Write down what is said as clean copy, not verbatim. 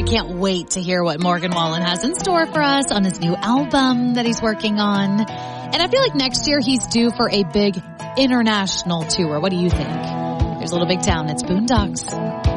can't wait to hear what Morgan Wallen has in store for us on his new album that he's working on. And I feel like next year he's due for a big international tour. What do you think? Here's Little Big Town. It's Boondocks.